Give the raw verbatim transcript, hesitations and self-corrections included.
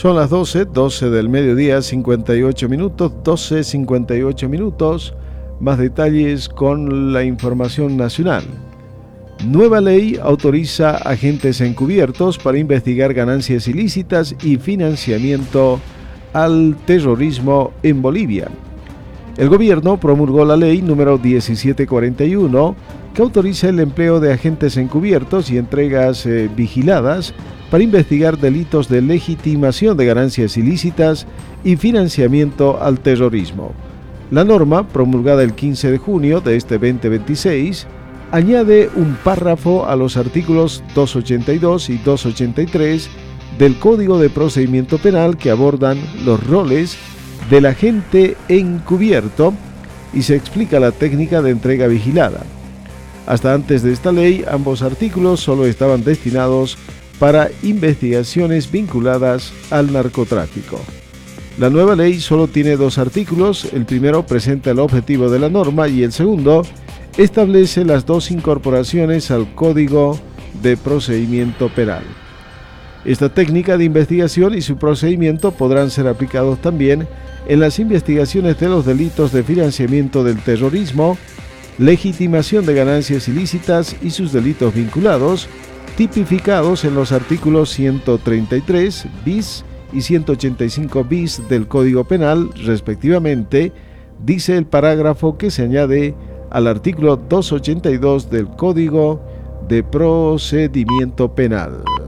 Son las doce, doce del mediodía, cincuenta y ocho minutos, doce, cincuenta y ocho minutos. Más detalles con la información nacional. Nueva ley autoriza agentes encubiertos para investigar ganancias ilícitas y financiamiento al terrorismo en Bolivia. El gobierno promulgó la ley número diecisiete cuarenta y uno que autoriza el empleo de agentes encubiertos y entregas eh, vigiladas para investigar delitos de legitimación de ganancias ilícitas y financiamiento al terrorismo. La norma, promulgada el quince de junio de este veinte veintiséis, añade un párrafo a los artículos doscientos ochenta y dos y doscientos ochenta y tres del Código de Procedimiento Penal que abordan los roles del agente encubierto y se explica la técnica de entrega vigilada. Hasta antes de esta ley, ambos artículos solo estaban destinados para investigaciones vinculadas al narcotráfico. La nueva ley solo tiene dos artículos, el primero presenta el objetivo de la norma y el segundo establece las dos incorporaciones al Código de Procedimiento Penal. Esta técnica de investigación y su procedimiento podrán ser aplicados también en las investigaciones de los delitos de financiamiento del terrorismo, legitimación de ganancias ilícitas y sus delitos vinculados, tipificados en los artículos ciento treinta y tres bis y ciento ochenta y cinco bis del Código Penal, respectivamente, dice el parágrafo que se añade al artículo doscientos ochenta y dos del Código de Procedimiento Penal.